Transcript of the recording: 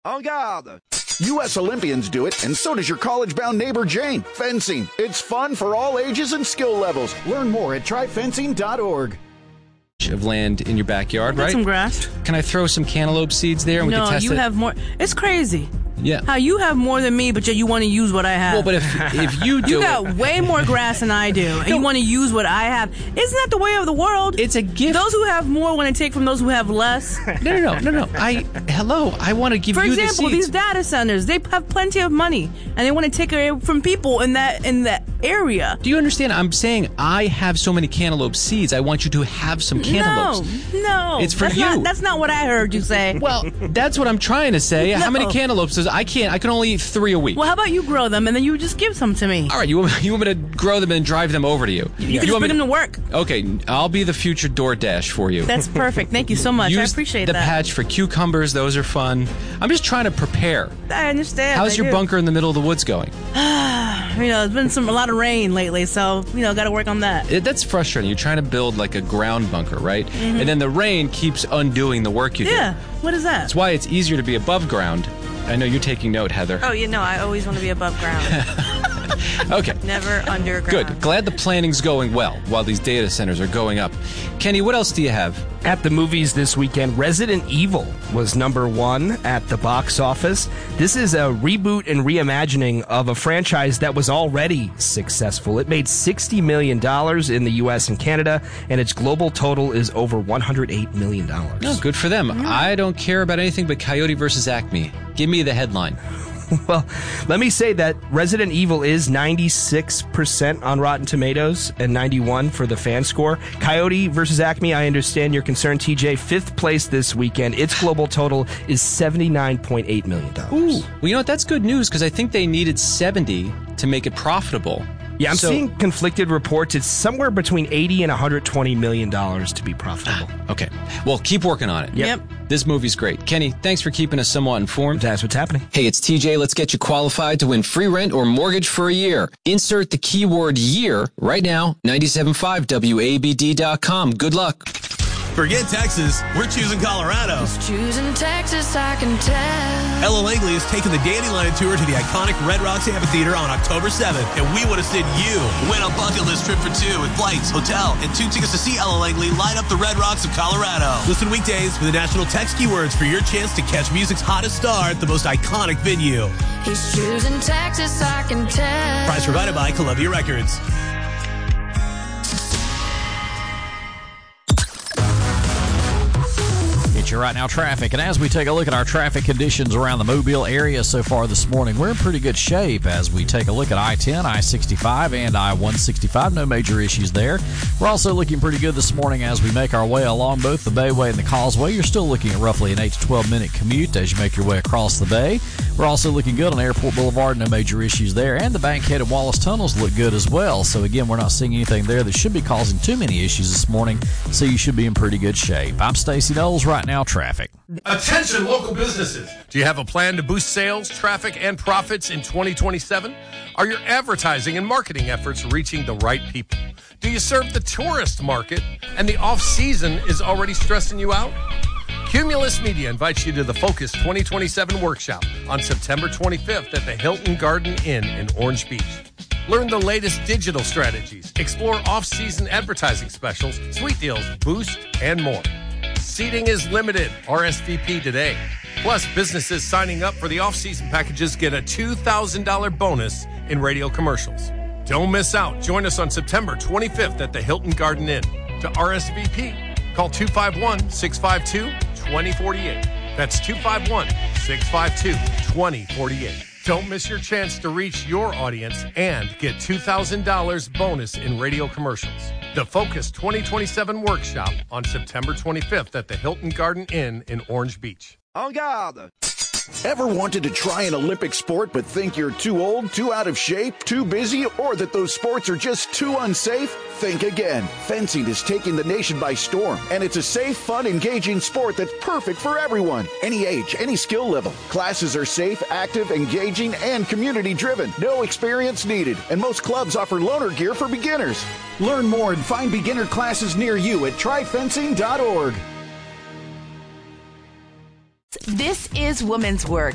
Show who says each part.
Speaker 1: En garde! U.S. Olympians do it, and so does your college-bound neighbor Jane. Fencing. It's fun for all ages and skill levels. Learn more at tryfencing.org.
Speaker 2: Of land in your backyard, right?
Speaker 3: Some grass.
Speaker 2: Can I throw some cantaloupe seeds there and we can test it?
Speaker 3: No, you have more. It's crazy.
Speaker 2: Yeah.
Speaker 3: How you have more than me, but yet you want to use what I have.
Speaker 2: Well, but if you do
Speaker 3: you got way more grass than I do, and you want to use what I have. Isn't that the way of the world?
Speaker 2: It's a gift.
Speaker 3: Those who have more want to take from those who have less.
Speaker 2: No. I want to give
Speaker 3: For
Speaker 2: you
Speaker 3: example,
Speaker 2: the seeds.
Speaker 3: these data centers, they have plenty of money, and they want to take away from people in that area.
Speaker 2: Do you understand? I'm saying I have so many cantaloupe seeds. I want you to have some cantaloupes.
Speaker 3: No.
Speaker 2: It's for you.
Speaker 3: That's not what I heard you say.
Speaker 2: Well, that's what I'm trying to say.
Speaker 3: No.
Speaker 2: How many cantaloupes? I can only eat 3 a week.
Speaker 3: Well, how about you grow them, and then you just give some to me?
Speaker 2: All right, you want me to grow them and drive them over to you?
Speaker 3: You can just bring them to work.
Speaker 2: Okay, I'll be the future DoorDash for you.
Speaker 3: That's perfect. Thank you so much.
Speaker 2: Use
Speaker 3: I appreciate
Speaker 2: the
Speaker 3: that.
Speaker 2: patch for cucumbers. Those are fun. I'm just trying to prepare.
Speaker 3: I understand.
Speaker 2: How's your bunker in the middle of the woods going?
Speaker 3: It's been a lot of rain lately, so, got to work on that.
Speaker 2: That's frustrating. You're trying to build like a ground bunker, right? Mm-hmm. And then the rain keeps undoing the work you do.
Speaker 3: Yeah, what is that?
Speaker 2: That's why it's easier to be above ground. I know you're taking note, Heather.
Speaker 4: Oh, I always want to be above ground.
Speaker 2: Okay.
Speaker 4: Never underground.
Speaker 2: Good. Glad the planning's going well while these data centers are going up. Kenny, what else do you have?
Speaker 5: At the movies this weekend, Resident Evil was number 1 at the box office. This is a reboot and reimagining of a franchise that was already successful. It made $60 million in the U.S. and Canada, and its global total is over $108 million.
Speaker 2: Oh, good for them.
Speaker 3: Yeah.
Speaker 2: I don't care about anything but Coyote versus Acme. Give me the headline.
Speaker 5: Well, let me say that Resident Evil is 96% on Rotten Tomatoes and 91 for the fan score. Coyote versus Acme, I understand your concern, TJ. 5th place this weekend. Its global total is $79.8 million.
Speaker 2: Ooh. Well, you know what? That's good news because I think they needed 70 to make it profitable.
Speaker 5: Yeah, I'm seeing conflicted reports. It's somewhere between $80 and $120 million to be profitable.
Speaker 2: Okay. Well, keep working on it.
Speaker 3: Yep.
Speaker 2: This movie's great. Kenny, thanks for keeping us somewhat informed.
Speaker 5: That's what's happening.
Speaker 2: Hey, it's TJ. Let's get you qualified to win free rent or mortgage for a year. Insert the keyword year right now, 975WABD.com. Good luck.
Speaker 6: Forget Texas, we're choosing Colorado.
Speaker 7: Just choosing Texas, I can tell.
Speaker 6: Ella Langley is taking the Dandelion Tour to the iconic Red Rocks Amphitheater on October 7th, and we want to send you win a bucket list trip for 2 with flights, hotel, and 2 tickets to see Ella Langley light up the Red Rocks of Colorado. Listen weekdays for the national text keywords for your chance to catch music's hottest star at the most iconic venue.
Speaker 7: He's choosing Texas, I can tell.
Speaker 6: Prize provided by Columbia Records.
Speaker 8: Your Right Now traffic. And as we take a look at our traffic conditions around the Mobile area so far this morning, we're in pretty good shape as we take a look at I-10, I-65, and I-165. No major issues there. We're also looking pretty good this morning as we make our way along both the Bayway and the Causeway. You're still looking at roughly an 8 to 12 minute commute as you make your way across the bay. We're also looking good on Airport Boulevard. No major issues there. And the Bankhead and Wallace tunnels look good as well. So again, we're not seeing anything there that should be causing too many issues this morning. So you should be in pretty good shape. I'm Stacey Knowles, Right Now Traffic.
Speaker 9: Attention local businesses. Do you have a plan to boost sales, traffic, and profits in 2027? Are your advertising and marketing efforts reaching the right people? Do you serve the tourist market and the off-season is already stressing you out? Cumulus Media invites you to the Focus 2027 workshop on September 25th at the Hilton Garden Inn in Orange Beach. Learn the latest digital strategies, explore off-season advertising specials, sweet deals, boost, and more. Seating is limited. RSVP today. Plus, businesses signing up for the off-season packages get a $2,000 bonus in radio commercials. Don't miss out. Join us on September 25th at the Hilton Garden Inn. To RSVP, call 251-652-2048. That's 251-652-2048. Don't miss your chance to reach your audience and get $2,000 bonus in radio commercials. The Focus 2027 workshop on September 25th at the Hilton Garden Inn in Orange Beach.
Speaker 1: En garde! Ever wanted to try an Olympic sport but think you're too old, too out of shape, too busy, or that those sports are just too unsafe? Think again. Fencing is taking the nation by storm, and it's a safe, fun, engaging sport that's perfect for everyone. Any age, any skill level. Classes are safe, active, engaging, and community-driven. No experience needed, and most clubs offer loaner gear for beginners. Learn more and find beginner classes near you at tryfencing.org.
Speaker 10: This is Women's Work.